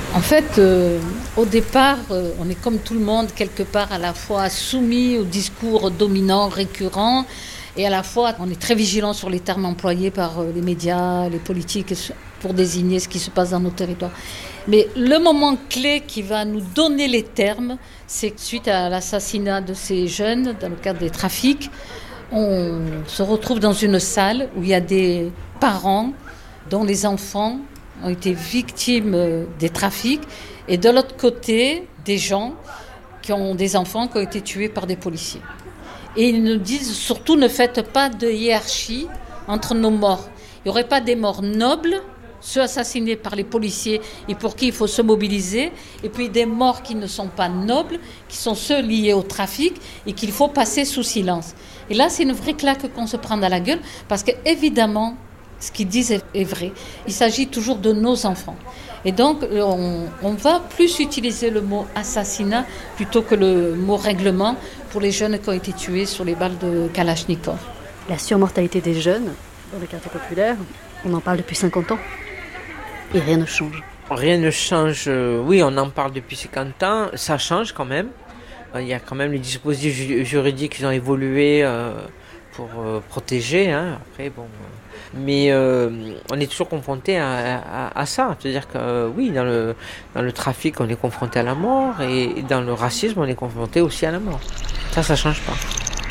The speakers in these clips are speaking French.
En fait, au départ, on est comme tout le monde, quelque part à la fois soumis au discours dominant, récurrent, et à la fois on est très vigilant sur les termes employés par les médias, les politiques, pour désigner ce qui se passe dans nos territoires. Mais le moment clé qui va nous donner les termes, c'est que suite à l'assassinat de ces jeunes, dans le cadre des trafics, on se retrouve dans une salle où il y a des parents dont les enfants ont été victimes des trafics, et de l'autre côté, des gens qui ont des enfants qui ont été tués par des policiers. Et ils nous disent surtout ne faites pas de hiérarchie entre nos morts. Il n'y aurait pas des morts nobles, ceux assassinés par les policiers et pour qui il faut se mobiliser, et puis des morts qui ne sont pas nobles, qui sont ceux liés au trafic et qu'il faut passer sous silence. Et là, c'est une vraie claque qu'on se prend dans la gueule, parce qu'évidemment, ce qu'ils disent est vrai. Il s'agit toujours de nos enfants. Et donc, on va plus utiliser le mot assassinat plutôt que le mot règlement pour les jeunes qui ont été tués sur les balles de Kalachnikov. La surmortalité des jeunes dans les quartiers populaires, on en parle depuis 50 ans. Et rien ne change. Rien ne change, oui, on en parle depuis 50 ans, ça change quand même. Il y a quand même les dispositifs juridiques qui ont évolué pour protéger. Après, bon... Mais on est toujours confronté à ça. C'est-à-dire que oui, dans le trafic, on est confronté à la mort, et dans le racisme, on est confronté aussi à la mort. Ça ne change pas.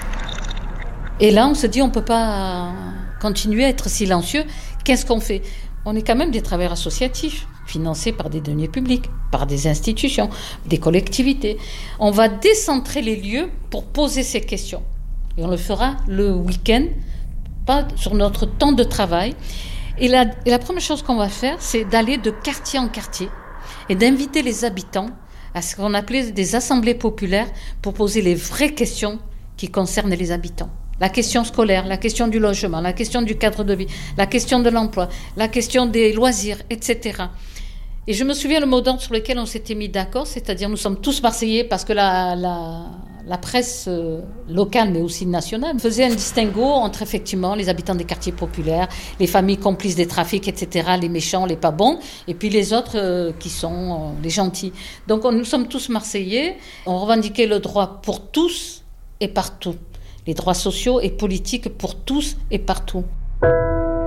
Et là, on se dit, on ne peut pas continuer à être silencieux. Qu'est-ce qu'on fait ? On est quand même des travailleurs associatifs, financés par des deniers publics, par des institutions, des collectivités. On va décentrer les lieux pour poser ces questions. Et on le fera le week-end, pas sur notre temps de travail. Et la première chose qu'on va faire, c'est d'aller de quartier en quartier et d'inviter les habitants à ce qu'on appelait des assemblées populaires pour poser les vraies questions qui concernent les habitants. La question scolaire, la question du logement, la question du cadre de vie, la question de l'emploi, la question des loisirs, etc. Et je me souviens le mot d'ordre sur lequel on s'était mis d'accord, c'est-à-dire nous sommes tous Marseillais, parce que la presse locale, mais aussi nationale, faisait un distinguo entre effectivement les habitants des quartiers populaires, les familles complices des trafics, etc., les méchants, les pas bons, et puis les autres qui sont les gentils. Donc nous sommes tous Marseillais, on revendiquait le droit pour tous et partout. Les droits sociaux et politiques pour tous et partout.